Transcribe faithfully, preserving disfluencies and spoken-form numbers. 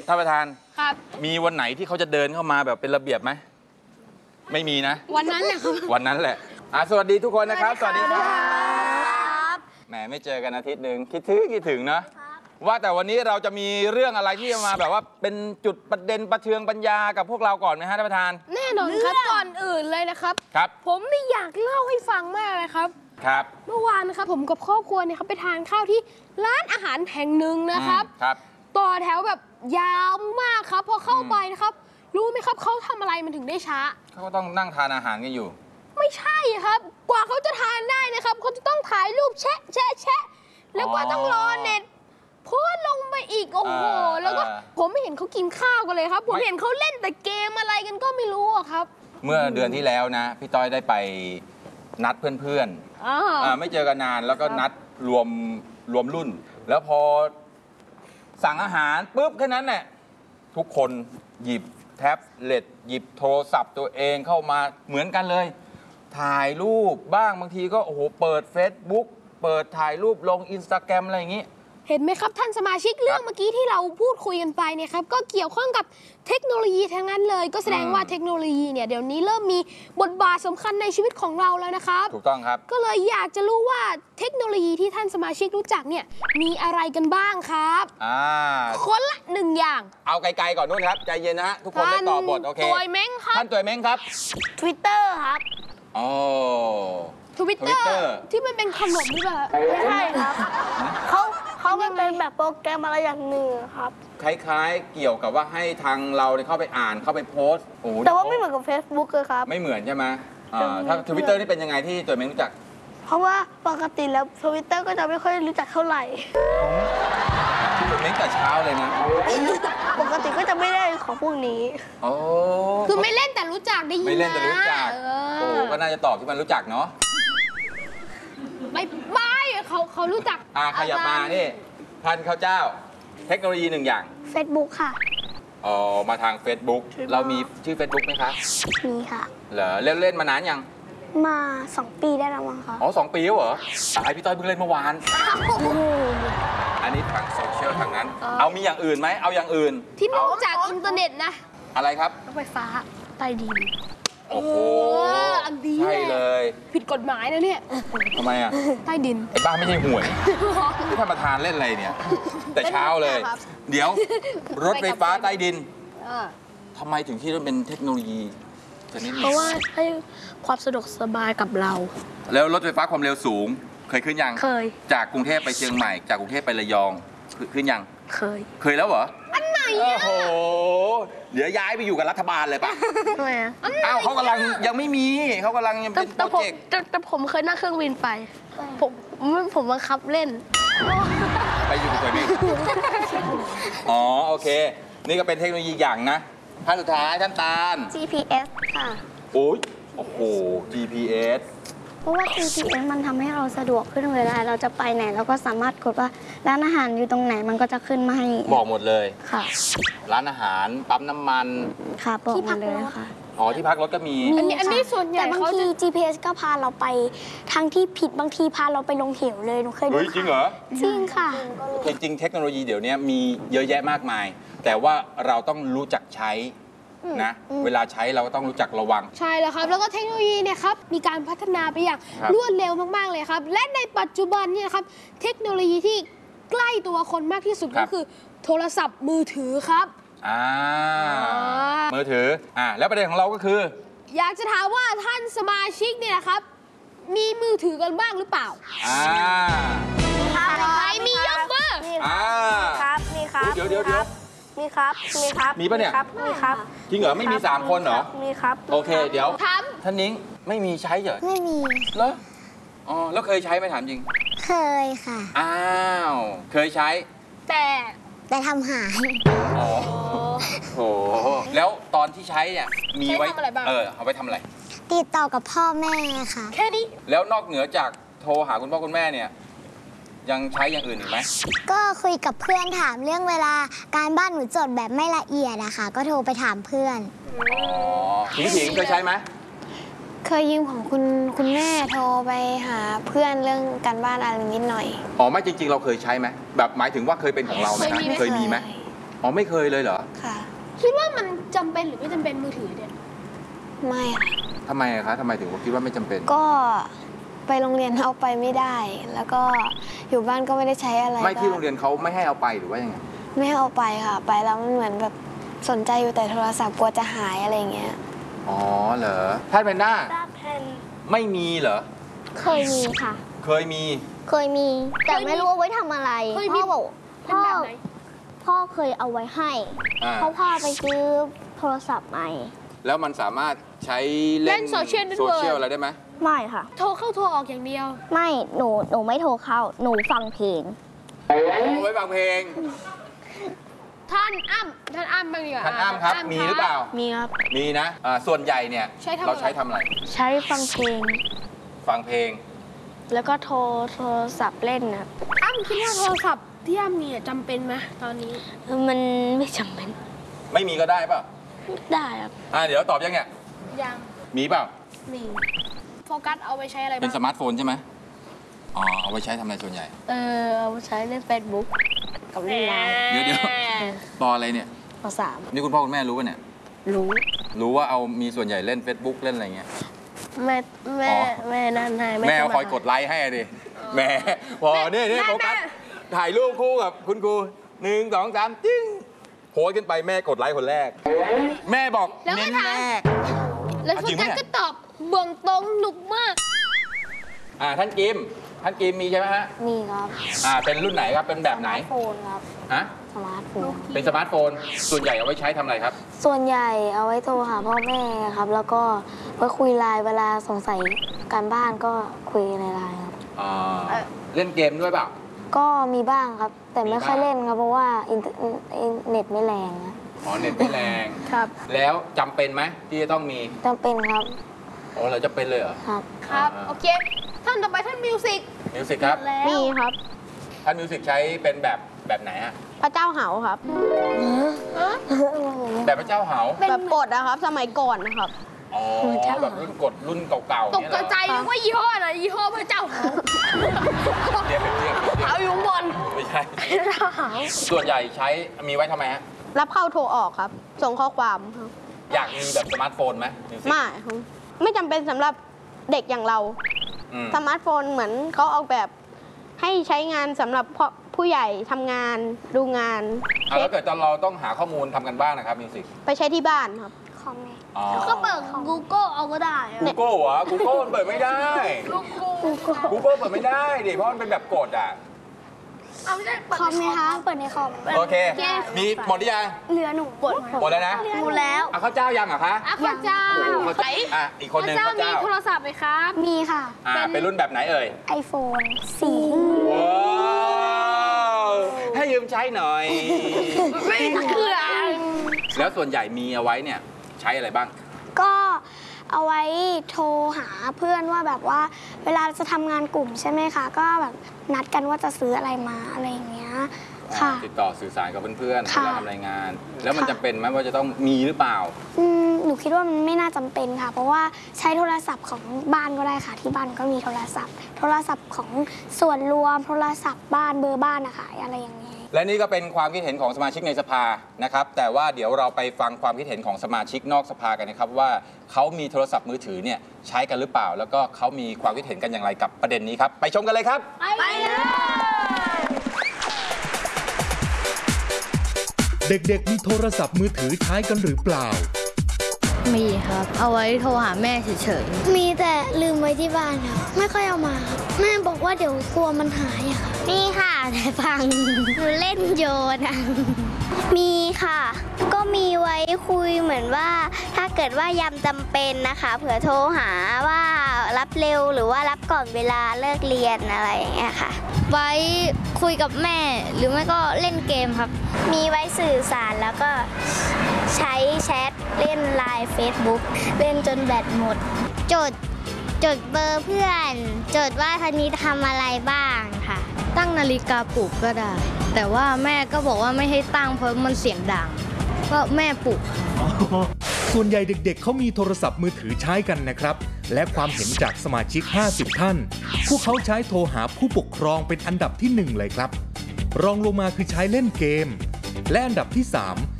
ท่านประธานครับมีวันไหนที่เขาจะเดินเข้ามาแบบเป็นระเบียบไหมไม่มีนะวันนั้นแหละครับวันนั้นแหละอ่ะสวัสดีทุกคนนะครับสวัสดีครับแหมไม่เจอกันอาทิตย์หนึ่งคิดถึงคิดถึงนะว่าแต่วันนี้เราจะมีเรื่องอะไรที่จะมาแบบว่าเป็นจุดประเด็นประเทืองปัญญากับพวกเราก่อนไหมฮะท่านประธานแน่นอนครับก่อนอื่นเลยนะครับครับผมนี่อยากเล่าให้ฟังมากเลยครับครับเมื่อวานนะครับผมกับครอบครัวเนี่ยครับไปทานข้าวที่ร้านอาหารแห่งหนึ่งนะครับครับต่อแถวแบบยาวมากครับพอเข้าไปนะครับรู้ไหมครับเขาทำอะไรมันถึงได้ช้าเขาก็ต้องนั่งทานอาหารกันอยู่ไม่ใช่ครับกว่าเขาจะทานได้นะครับเขาจะต้องถ่ายรูปแชะแชะแชะแล้วก็ต้องรอเน็ตโพสลงไปอีกโอ้โหแล้วก็ผมไม่เห็นเขากินข้าวกันเลยครับผมเห็นเขาเล่นแต่เกมอะไรกันก็ไม่รู้อะครับเมื่อเดือนที่แล้วนะพี่ต้อยได้ไปนัดเพื่อนๆไม่เจอกันนานแล้วก็นัดรวมรวมรุ่นแล้วพอสั่งอาหารปุ๊บแค่นั้นแหละทุกคนหยิบแท็บเล็ตหยิบโทรศัพท์ตัวเองเข้ามาเหมือนกันเลยถ่ายรูปบ้างบางทีก็โอ้โหเปิด Facebook เปิดถ่ายรูปลง อินสตาแกรม อะไรอย่างนี้เห็นไหมครับท่านสมาชิกเรื่องเมื่อกี้ที่เราพูดคุยกันไปเนี่ยครับก็เกี่ยวข้องกับเทคโนโลยีทั้งนั้นเลยก็แสดงว่าเทคโนโลยีเนี่ยเดี๋ยวนี้เริ่มมีบทบาทสำคัญในชีวิตของเราแล้วนะครับถูกต้องครับก็เลยอยากจะรู้ว่าเทคโนโลยีที่ท่านสมาชิกรู้จักเนี่ยมีอะไรกันบ้างครับอ่าคนละหนึ่งอย่างเอาไกลๆก่อนนู่นครับใจเย็นนะฮะทุกคนได้ตอบบทโอเคตัวเม้งครับท่านตัวเม้งครับ Twitter ครับอ๋อทวิตเตอร์ที่มันเป็นขนมหรือเปล่าไม่ใช่ครับเขาเขามันเป็นแบบโปรแกรมอะไรอย่างหนึ่งครับคล้ายๆเกี่ยวกับว่าให้ทางเราเข้าไปอ่านเข้าไปโพสต์โอ้แต่ว่าไม่เหมือนกับ Facebook เลยครับไม่เหมือนใช่ไหมถ้าทวิตเตอร์นี่เป็นยังไงที่ตัวเม้งรู้จักเพราะว่าปกติแล้วทวิตเตอร์ก็จะไม่ค่อยรู้จักเท่าไหร่ตัวเม้งแต่เช้าเลยนะปกติก็จะไม่ได้ของพวกนี้โอ้คือไม่เล่นแต่รู้จักได้ยินนะไม่เล่นแต่รู้จักโอ้ก็น่าจะตอบที่มันรู้จักเนาะไม่ไม่เขาเขารู้จักอ่าขยับมานี่ท่านข้าวเจ้าเทคโนโลยีหนึ่งอย่าง Facebook ค่ะอ๋อมาทาง Facebook เรามีชื่อ Facebook ไหมคะมีค่ะเหรอเล่นเล่นมานานยังมาสองปีได้แล้วมั้งคะอ๋อสองปีแล้วเหรอไอพี่ต้อยเพิ่งเล่นเมื่อวานอันนี้ทางโซเชียลทางนั้นเอามีอย่างอื่นไหมเอาอย่างอื่นที่นอกจากอินเทอร์เน็ตนะอะไรครับรถไฟฟ้าใต้ดินโอ้โหอันดีใช่เลยผิดกฎหมายนะเนี่ยทำไมอ่ะใต้ดินไอ้บ้าไม่ใช่หวยที่ท่านประธานเล่นอะไรเนี่ยแต่เช้าเลยเดี๋ยวรถไฟฟ้าใต้ดินทำไมถึงที่มันเป็นเทคโนโลยีเพราะว่าให้ความสะดวกสบายกับเราแล้วรถไฟฟ้าความเร็วสูงเคยขึ้นยังเคยจากกรุงเทพไปเชียงใหม่จากกรุงเทพไประยองขึ้นยังเคยเคยแล้วเหรออันไหนโอ้โหเดี๋ยวย้ายไปอยู่กับรัฐบาลเลยปะทำไมอ่ะอ้าวเขากำลังยังไม่มีเขากำลังยังเป็นโปรเจกต์แต่ผมเคยนั่งเครื่องบินไปผมผมบังคับเล่นไปอยู่กับตัวเองอ๋อโอเคนี่ก็เป็นเทคโนโลยีอย่างนะท่านสุดท้ายท่านตาลจี พี เอส ค่ะโอ้ยโอ้โห จี พี เอสเพราะว่า จี พี เอส มันทำให้เราสะดวกขึ้นเวลาเราจะไปไหนเราก็สามารถกดว่าร้านอาหารอยู่ตรงไหนมันก็จะขึ้นมาให้บอกหมดเลยค่ะร้านอาหารปั๊มน้ำมันค่ะบอกหมดเลยค่ะอ๋อที่พักรถก็มีอันนี้อันนี้ส่วนใหญ่แต่บางที จี พี เอส ก็พาเราไปทางที่ผิดบางทีพาเราไปลงเหวเลยหนูเคยดูจริงเหรอจริงค่ะจริงเทคโนโลยีเดี๋ยวนี้มีเยอะแยะมากมายแต่ว่าเราต้องรู้จักใช้นะเวลาใช้เราก็ต้องรู้จักระวังใช่แล้วครับแล้วก็เทคโนโลยีเนี่ยครับมีการพัฒนาไปอย่างรวดเร็วมากๆเลยครับและในปัจจุบันเนี่ยครับเทคโนโลยีที่ใกล้ตัวคนมากที่สุดก็คือโทรศัพท์มือถือครับอ่ามือถืออ่าแล้วประเด็นของเราก็คืออยากจะถามว่าท่านสมาชิกเนี่ยนะครับมีมือถือกันบ้างหรือเปล่าอ่าใครมียกมืออ่าครับมีครับเดี๋ยวเดี๋ยวเดี๋ยวมีครับมีครับมีปะเนี่ยมีครับจริงเหรอไม่มีสามคนเหรอมีครับโอเคเดี๋ยวท่านนิ้งไม่มีใช้เหรอไม่มีเหรออ๋อแล้วเคยใช้ไหมถามจริงเคยค่ะอ้าวเคยใช้แต่แต่ทำหายอ๋อโหแล้วตอนที่ใช้เนี่ยมีไว้เออเอาไปทำอะไรติดต่อกับพ่อแม่ค่ะแค่นี้แล้วนอกเหนือจากโทรหาคุณพ่อคุณแม่เนี่ยยังใช้อย่างอื่นอีกไหมก็คุยกับเพื่อนถามเรื่องเวลาการบ้านหนูจดแบบไม่ละเอียดอะค่ะก็โทรไปถามเพื่อนอ๋อคุณผู้หญิงเคยใช้ไหมเคยยืมของคุณคุณแม่โทรไปหาเพื่อนเรื่องการบ้านอะไรนิดหน่อยอ๋อไม่จริงๆเราเคยใช้ไหมแบบหมายถึงว่าเคยเป็นของเราไหมเคยมีไหมอ๋อไม่เคยเลยเหรอค่ะคิดว่ามันจำเป็นหรือไม่จำเป็นมือถือเนี่ยไม่ค่ะทำไมอะคะทำไมถึงคิดว่าไม่จำเป็นก็ไปโรงเรียนเอาไปไม่ได้ แล้วก็อยู่บ้านก็ไม่ได้ใช้อะไรไม่ที่ก็โรงเรียนเขาไม่ให้เอาไปหรือว่ายังไงไม่ให้เอาไปค่ะ ไปแล้วมันเหมือนแบบสนใจอยู่แต่โทรศัพท์กลัวจะหายอะไรอย่างเงี้ยอ๋อเหรอท่านแพนด้าด้าแพนไม่มีเหรอเคยมีค่ะเคยมีเคยมี แต่ไม่รู้ว่าไว้ทำอะไรเคยมีพ่อบอกเป็นพ่อแบบไหนพ่อเคยเอาไว้ให้อ่าเพราะพ่อไปซื้อโทรศัพท์ใหม่แล้วมันสามารถใช้เล่เล่นนโซเชียลเน็ตโซเวิร์กเชียลอะไรได้ไหมไม่ค่ะโทรเข้าโทรออกอย่างเดียวไม่ หนู หนูไม่โทรเข้า หนูฟังเพลงเอาไว้ฟังเพลงท่านอ้ำท่านอ้ำบ้างดีกว่าท่านอ้ำครับ มีหรือเปล่ามีครับมีนะอ่าส่วนใหญ่เนี่ยใช้ทำอะไรเราใช้ทำอะไรใช้ฟังเพลงฟังเพลงแล้วก็โทรโทรศัพท์เล่นนะอ้ำคิดว่าโทรศัพท์ที่อ้ำมีอะจำเป็นไหมตอนนี้มันไม่จำเป็นไม่มีก็ได้เปล่าได้ครับอ่าเดี๋ยวตอบยังเนี่ยยังมีเปล่ามีโฟกัสเอาไปใช้อะไรเป็นบ้างสมาร์ทโฟนใช่ไหมอ๋อ เอาไว้ใช้ทำอะไรส่วนใหญ่เออเอาใช้เล่นเฟซบุ๊กกับเล่นไลน์เดี๋ยวเดี๋ยวปออะไรเนี่ยปสามนี่คุณพ่อคุณแม่รู้ป่ะเนี่ยรู้รู้ว่าเอามีส่วนใหญ่เล่น Facebook เล่นอะไรเงี้ยแม่แม่อ๋อแม่นั่นให้แม่คอยกดไลค์ให้อะดิแม่พอเนี่ยเนี่ยโฟกัสถ่ายรูปคู่กับคุณครูหนึ่งสองสามจิ้งโพสต์ขึ้นไปแม่กดไลค์คนแรก แม่บอกแล้วก็เน้นถามแรกแล้วโฟจริงกัปะสเนี่ยก็ตอบเบื้องตรงหนุกมากอ่าท่านกิมท่านกิมมีใช่ไหมฮะมีครับอ่าเป็นรุ่นไหนครับเป็นแบบไหนสมาร์ทโฟนครับฮะสมาร์ทโฟนเป็นสมาร์ทโฟน ส่วนใหญ่เอาไว้ใช้ทำอะไรครับส่วนใหญ่เอาไว้โทรหาพ่อแม่ครับ แล้วก็ไว้คุยไลน์เวลาสงสัยการบ้านก็คุยในไลน์ครับอ่าเล่นเกมด้วยเปล่าก็มีบ้างครับ แต่ไม่ค่อยมีบ้างเล่นครับเพราะว่าอินเทอร์อินเน็ตไม่แรงครับอ๋อเน็ตไม่แรงครับแล้วจำเป็นไหมที่จะต้องมีจำเป็นครับอ๋อเราจะเป็นเลยเหรอครับครับอ่าโอเค ท่านต่อไปท่านมิวสิกมิวสิกครับมีครับท่านมิวสิกใช้เป็นแบบแบบไหนฮะพระเจ้าเหาครับแบบพระเจ้าเหาแบบกดนะครับ สมัยก่อนนะครับอ๋อแบบรุ่นกดรุ่นเก่าๆตกเนี่ยเหรอใจนึกว่ายี่ห้ออะไรยี่ห้อพระเจ้าเขาเรียกเป็นเรียกเป็นเรียกเอาอยู่ข้างบนไม่ใช่พระเจ้าเขาส่วนใหญ่ใช้มีไว้ทำไมฮะรับเข้าโทรออกครับ ส่งข้อความครับอยากมีแบบสมาร์ทโฟนไหมมิวสิกไม่ครับไม่จำเป็นสำหรับเด็กอย่างเราอืมสมาร์ทโฟนเหมือนเขาออกแบบให้ใช้งานสำหรับพ่อผู้ใหญ่ทำงานดูงานอ่ะเช็แล้ควเกิดตอนเราต้องหาข้อมูลทำกันบ้างนะครับมิวสิกไปใช้ที่บ้านครับคอมเมนต์อ๋อก็เปิด Google เอาก็ได้อะ Google เหรอ Google มันเปิดไม่ได้ Google Google เปิดไม่ได้ดิเพราะมันเป็นแบบกดอ่ะเอาไม่ใช่เปิดคอมไหมคะเปิดในคอมโอเค มีหมดหรือยังเหลือหนูกดหมดแล้วนะหมดแล้วอ่ะข้าวเจ้ายังเหรอคะอ่ะข้าเจ้าข้าวไหนเจ้าอ่ะอีกคนหนึ่งข้าข้าวเจ้ามีเจ้าโทรศัพท์ไหมครับมีค่ะอ่าเป็นเป็นรุ่นแบบไหนเอ่ย iPhone สี่ว้าวให้ยืมใช้หน่อยไม่เครื่องแล้วส่วนใหญ่มีเอาไว้เนี่ยใช้อะไรบ้างก็เอาไว้โทรหาเพื่อนว่าแบบว่า เวลาจะทำงานกลุ่มใช่ไหมคะ ก็แบบนัดกันว่าจะซื้ออะไรมาอะไรอย่างเงี้ยค่ะติดต่อสื่อสารกับเพื่อนๆเวค่ะลาทำรายงาน แล้วมันค่ะจำเป็นไหมว่าจะต้องมีหรือเปล่าอืมหนูคิดว่ามันไม่น่าจำเป็นค่ะ เพราะว่าใช้โทรศัพท์ของบ้านก็ได้ค่ะ ที่บ้านก็มีโทรศัพท์ โทรศัพท์ของส่วนรวมโทรศัพท์บ้านเบอร์บ้านนะคะอะไรอย่างนี้และนี่ก็เป็นความคิดเห็นของสมาชิกในสภานะครับ แต่ว่าเดี๋ยวเราไปฟังความคิดเห็นของสมาชิกนอกสภากันนะครับว่าเขามีโทรศัพท์มือถือเนี่ยใช้กันหรือเปล่า แล้วก็เขามีความคิดเห็นกันอย่างไรกับประเด็นนี้ครับ ไปชมกันเลยครับไปเลยเด็กๆ มีโทรศัพท์มือถือใช้กันหรือเปล่ามีครับ เอาไว้โทรหาแม่เฉยมีแต่ลืมไว้ที่บ้านค่ะไม่ค่อยเอามาครับแม่บอกว่าเดี๋ยวกลัวมันหายอะค่ะนี่ค่ะแต่ฟังหนูเล่นโยนอะมีค่ะ ก็มีไว้คุยเหมือนว่าถ้าเกิดว่ายามจำเป็นนะคะ เผื่อโทรหาว่ารับเร็วหรือว่ารับก่อนเวลาเลิกเรียนอะไรอย่างเงี้ยค่ะๆ ไว้คุยกับแม่ หรือไม่ก็เล่นเกมครับมีไว้สื่อสารแล้วก็ใช้แชทเล่นไลน์เฟซบุ๊กเล่นจนแบตหมด จดจดเบอร์เพื่อน จดว่าทันนี้ทำอะไรบ้างค่ะตั้งนาฬิกาปลุกก็ได้ แต่ว่าแม่ก็บอกว่าไม่ให้ตั้งเพราะมันเสียงดังก็แม่ปลุกส่วนใหญ่เด็กๆ เขามีโทรศัพท์มือถือใช้กันนะครับ และความเห็นจากสมาชิก ห้าสิบ ท่าน พวกเขาใช้โทรหาผู้ปกครองเป็นอันดับที่หนึ่งเลยครับ รองลงมาคือใช้เล่นเกมและอันดับที่ สาม